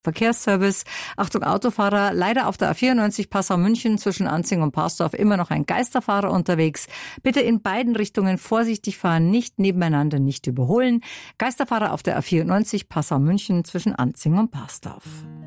Verkehrsservice. Achtung Autofahrer, leider auf der A94 Passau-München zwischen Anzing und Parsdorf immer noch ein Geisterfahrer unterwegs. Bitte in beiden Richtungen vorsichtig fahren, nicht nebeneinander, nicht überholen. Geisterfahrer auf der A94 Passau-München zwischen Anzing und Parsdorf.